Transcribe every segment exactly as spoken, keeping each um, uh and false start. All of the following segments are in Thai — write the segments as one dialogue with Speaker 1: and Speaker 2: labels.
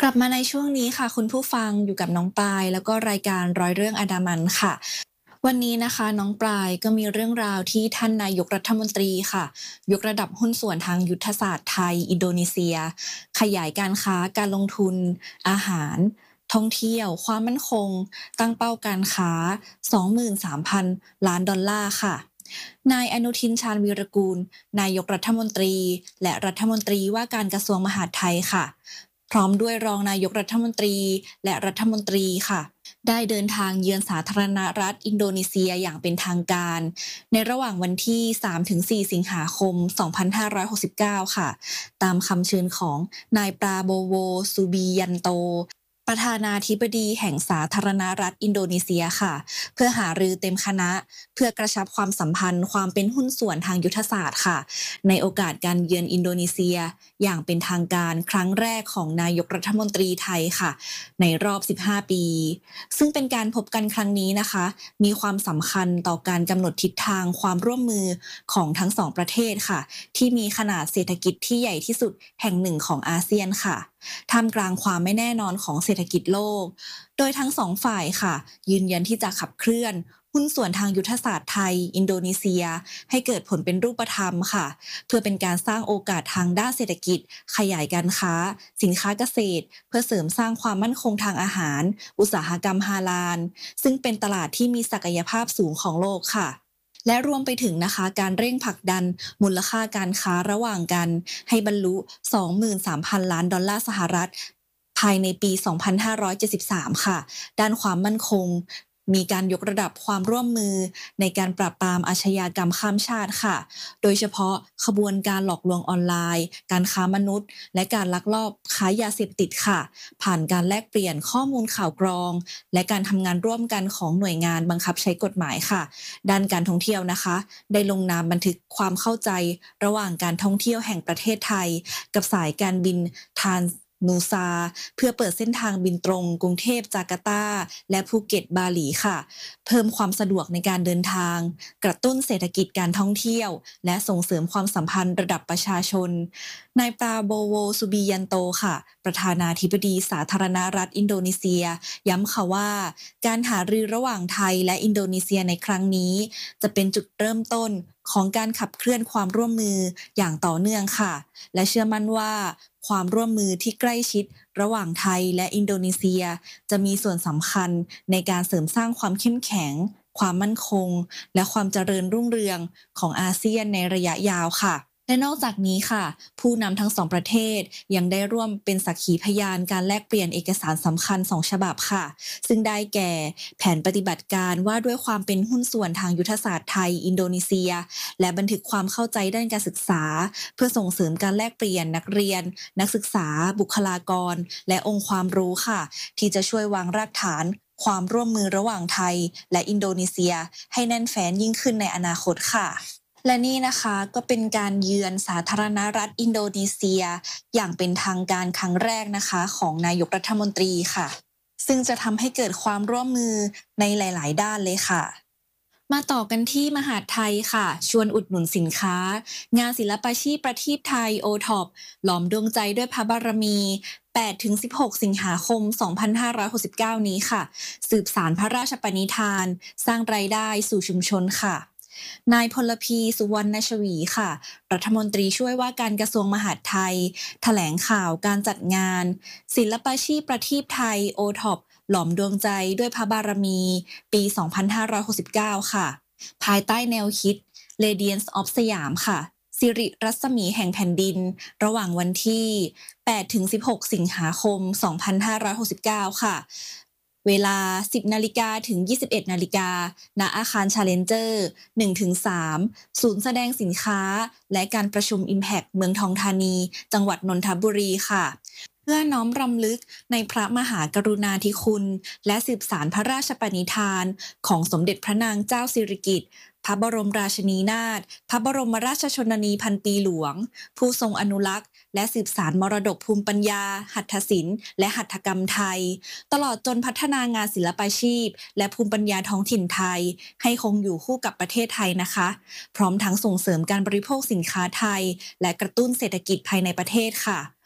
Speaker 1: กลับมาในช่วงนี้ค่ะคุณผู้ฟังอยู่กับน้องปลายแล้วก็รายการร้อยเรื่องอันดามันค่ะวันนี้นะคะน้องปลายก็มีเรื่องราวที่ท่านนายกรัฐมนตรีค่ะยกระดับหุ้นส่วนทางยุทธศาสตร์ไทยอินโดนีเซียขยายการค้าการลงทุนอาหารท่องเที่ยวความมั่นคงตั้งเป้าการค้า สองหมื่นสามพัน ล้านดอลลาร์ค่ะนายอนุทินชาญวีรกูลนายกรัฐมนตรีและรัฐมนตรีว่าการกระทรวงมหาดไทยค่ะ พร้อมด้วยรองนายกรัฐมนตรีและรัฐมนตรีค่ะได้เดินทางเยือนสาธารณรัฐอินโดนีเซียอย่างเป็นทางการในระหว่างวันที่ สามถึงสี่ สิงหาคม สองพันห้าร้อยหกสิบเก้า ค่ะตามคำเชิญของนายปราโบโวซูบียันโตประธานาธิบดีแห่งสาธารณรัฐอินโดนีเซียค่ะเพื่อหารือเต็มคณะเพื่อกระชับความสัมพันธ์ความเป็นหุ้นส่วนทางยุทธศาสตร์ค่ะในโอกาสการเยือนอินโดนีเซียอย่างเป็นทางการครั้งแรกของนายกรัฐมนตรีไทยค่ะในรอบสิบห้าปีซึ่งเป็นการพบกันครั้งนี้นะคะมีความสำคัญต่อการกำหนดทิศทางความร่วมมือของทั้งสองประเทศค่ะที่มีขนาดเศรษฐกิจที่ใหญ่ที่สุดแห่งหนึ่งของอาเซียนค่ะท่ามกลางความไม่แน่นอนของเศรษฐกิจโลกโดยทั้งสองฝ่ายค่ะยืนยันที่จะขับเคลื่อนหุ้นส่วนทางยุทธศาสตร์ไทยอินโดนีเซียให้เกิดผลเป็นรูปธรรมค่ะเพื่อเป็นการสร้างโอกาสทางด้านเศรษฐกิจขยายการค้าสินค้าเกษตรเพื่อเสริมสร้างความมั่นคงทางอาหารอุตสาหกรรมฮาลาลซึ่งเป็นตลาดที่มีศักยภาพสูงของโลกค่ะและรวมไปถึงนะคะการเร่งผลักดันมูลค่าการค้าระหว่างกันให้บรรลุ สองหมื่นสามพัน ล้านดอลลาร์สหรัฐภายในปี สองพันห้าร้อยเจ็ดสิบสาม ค่ะด้านความมั่นคงมีการยกระดับความร่วมมือในการปราบปรามอาชญากรรมข้ามชาติค่ะโดยเฉพาะขบวนการหลอกลวงออนไลน์การค้ามนุษย์และการลักลอบค้ายาเสพติดค่ะผ่านการแลกเปลี่ยนข้อมูลข่าวกรองและการทำงานร่วมกันของหน่วยงานบังคับใช้กฎหมายค่ะด้านการท่องเที่ยวนะคะได้ลงนามบันทึกความเข้าใจระหว่างการท่องเที่ยวแห่งประเทศไทยกับสายการบินทรานนูซาเพื่อเปิดเส้นทางบินตรงกรุงเทพจาการ์ตาและภูเก็ตบาหลีค่ะเพิ่มความสะดวกในการเดินทางกระตุ้นเศรษฐกิจการท่องเที่ยวและส่งเสริมความสัมพันธ์ระดับประชาชนนายปราโบโวซูบียันโตค่ะประธานาธิบดีสาธารณรัฐอินโดนีเซียย้ำค่ะว่าการหารือระหว่างไทยและอินโดนีเซียในครั้งนี้จะเป็นจุดเริ่มต้นของการขับเคลื่อนความร่วมมืออย่างต่อเนื่องค่ะและเชื่อมั่นว่าความร่วมมือที่ใกล้ชิดระหว่างไทยและอินโดนีเซียจะมีส่วนสำคัญในการเสริมสร้างความเข้มแข็งความมั่นคงและความเจริญรุ่งเรืองของอาเซียนในระยะยาวค่ะและนอกจากนี้ค่ะผู้นำทั้งสองประเทศยังได้ร่วมเป็นสักขีพยานการแลกเปลี่ยนเอกสารสำคัญสองฉบับค่ะซึ่งได้แก่แผนปฏิบัติการว่าด้วยความเป็นหุ้นส่วนทางยุทธศาสตร์ไทยอินโดนีเซียและบันทึกความเข้าใจด้านการศึกษาเพื่อส่งเสริมการแลกเปลี่ยนนักเรียนนักศึกษาบุคลากรและองค์ความรู้ค่ะที่จะช่วยวางรากฐานความร่วมมือระหว่างไทยและอินโดนีเซียให้แน่นแฟ้นยิ่งขึ้นในอนาคตค่ะและนี่นะคะก็เป็นการเยือนสาธารณรัฐอินโดนีเซียอย่างเป็นทางการครั้งแรกนะคะของนายกรัฐมนตรีค่ะซึ่งจะทำให้เกิดความร่วมมือในหลายๆด้านเลยค่ะมาต่อกันที่มหาดไทยค่ะชวนอุดหนุนสินค้างานศิลปาชีพประทีปไทยโอท็อปหลอมดวงใจด้วยพระบารมี แปดถึงสิบหก สิงหาคม สองพันห้าร้อยหกสิบเก้า นี้ค่ะสืบสานพระราชปณิธานสร้างรายได้สู่ชุมชนค่ะนายพลพีสุวรรณชวีค่ะรัฐมนตรีช่วยว่าการกระทรวงมหาดไทยแถลงข่าวการจัดงานศิลปาชีพประทีปไทยโอท็อปหลอมดวงใจด้วยพระบารมีปี สองพันห้าร้อยหกสิบเก้า ค่ะภายใต้แนวคิด Radiance of สยามค่ะสิริรัศมีแห่งแผ่นดินระหว่างวันที่ แปดถึงสิบหก สิงหาคม สองพันห้าร้อยหกสิบเก้า ค่ะเวลา สิบ นาฬิกาถึง ยี่สิบเอ็ด นาฬิกาณอาคาร Challenger หนึ่งถึงสาม ศูนย์แสดงสินค้าและการประชุม Impact เมืองทองธานีจังหวัดนนทบุรีค่ะเพื่อน้อมรำลึกในพระมหากรุณาธิคุณและสืบสานพระราชปณิธานของสมเด็จพระนางเจ้าสิริกิติ์พระบรมราชินีนาถพระบรมราชชนนีพันปีหลวงผู้ทรงอนุรักษ์และสืบสานมรดกภูมิปัญญาหัตถศิลป์และหัตถกรรมไทยตลอดจนพัฒนางานศิลปาชีพและภูมิปัญญาท้องถิ่นไทยให้คงอยู่คู่กับประเทศไทยนะคะพร้อมทั้งส่งเสริมการบริโภคสินค้าไทยและกระตุ้นเศรษฐกิจภายในประเทศค่ะ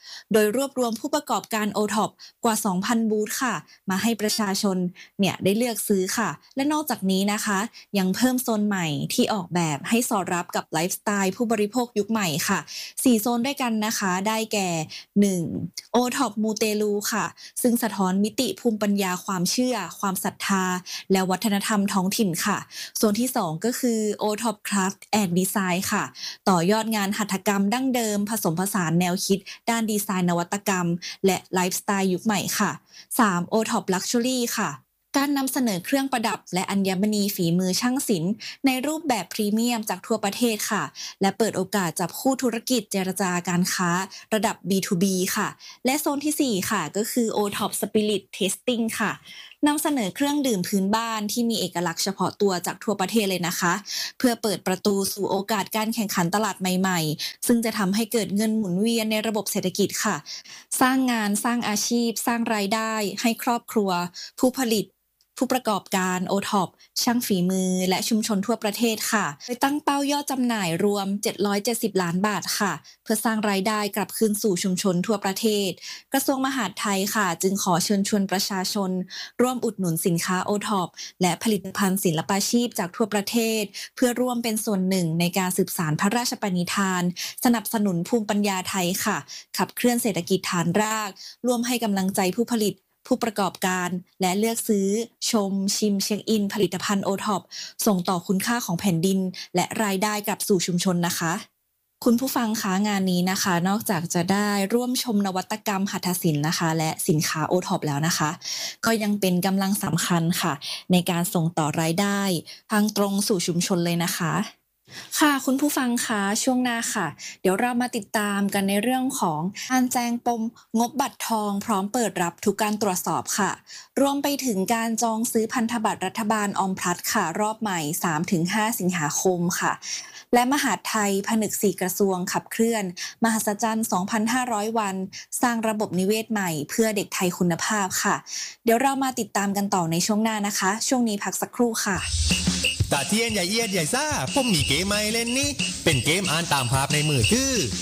Speaker 1: โดยรวบรวมผู้ประกอบการ โอ ท็อป กว่า สองพัน บูธค่ะมาให้ประชาชนเนี่ยได้เลือกซื้อค่ะและนอกจากนี้นะคะยังเพิ่มโซนใหม่ที่ออกแบบให้สอดรับกับไลฟ์สไตล์ผู้บริโภคยุคใหม่ค่ะสี่โซนด้วยกันนะคะได้แก่ หนึ่ง โอ ท็อป มูเตลูค่ะซึ่งสะท้อนมิติภูมิปัญญาความเชื่อความศรัทธาและวัฒนธรรมท้องถิ่นค่ะโซนที่สองก็คือ โอ ท็อป Craft and Design ค่ะต่อยอดงานหัตถกรรมดั้งเดิมผสมผสานแนวคิดด้านดีไซน์นวัตกรรมและไลฟ์สไตล์ยุคใหม่ค่ะ สาม โอ ท็อป Luxury ค่ะการนำเสนอเครื่องประดับและอัญมณีฝีมือช่างศิลป์ในรูปแบบพรีเมียมจากทั่วประเทศค่ะและเปิดโอกาสจับคู่ธุรกิจเจรจาการค้าระดับ บี ทู บี ค่ะและโซนที่สี่ค่ะก็คือ โอ ท็อป Spirit Tasting ค่ะนำเสนอเครื่องดื่มพื้นบ้านที่มีเอกลักษณ์เฉพาะตัวจากทั่วประเทศเลยนะคะเพื่อเปิดประตูสู่โอกาสการแข่งขันตลาดใหม่ๆซึ่งจะทำให้เกิดเงินหมุนเวียนในระบบเศรษฐกิจค่ะสร้างงานสร้างอาชีพสร้างรายได้ให้ครอบครัวผู้ผลิตผู้ประกอบการ โอ ท็อป ช่างฝีมือและชุมชนทั่วประเทศค่ะโดยตั้งเป้ายอดจำหน่ายรวมเจ็ดร้อยเจ็ดสิบล้านบาทค่ะเพื่อสร้างรายได้กลับคืนสู่ชุมชนทั่วประเทศกระทรวงมหาดไทยค่ะจึงขอเชิญชวนประชาชนร่วมอุดหนุนสินค้า โอ ท็อป และผลิตภัณฑ์ศิลปาชีพจากทั่วประเทศเพื่อร่วมเป็นส่วนหนึ่งในการสืบสานพระราชปณิธานสนับสนุนภูมิปัญญาไทยค่ะขับเคลื่อนเศรษฐกิจฐานรากร่วมให้กำลังใจผู้ผลิตผู้ประกอบการและเลือกซื้อชมชิมเช็คอินผลิตภัณฑ์ โอ ท็อป ส่งต่อคุณค่าของแผ่นดินและรายได้กลับสู่ชุมชนนะคะคุณผู้ฟังคะงานนี้นะคะนอกจากจะได้ร่วมชมนวัตกรรมหัตถศิลป์นะคะและสินค้า โอ ท็อป แล้วนะคะก็ยังเป็นกำลังสำคัญค่ะในการส่งต่อรายได้ทางตรงสู่ชุมชนเลยนะคะค่ะคุณผู้ฟังคะช่วงหน้าค่ะเดี๋ยวเรามาติดตามกันในเรื่องของการแจงปมงบบัตรทองพร้อมเปิดรับทุกการตรวจสอบค่ะรวมไปถึงการจองซื้อพันธบัตรรัฐบาลออมพลัสค่ะรอบใหม่ สามถึงห้า สิงหาคมค่ะและมหาดไทยผนึกสี่กระทรวงขับเคลื่อนมหัศจรรย์ สองพันห้าร้อย วันสร้างระบบนิเวศใหม่เพื่อเด็กไทยคุณภาพค่ะเดี๋ยวเรามาติดตามกันต่อในช่วงหน้านะคะช่วงนี้พักสักครู่ค่ะ
Speaker 2: ตาเทียนใหญ่เอียดใหญ่ซ่าผมมีเกมใหม่เล่นนี่เป็นเกมอ่านตามภาพในมือถือ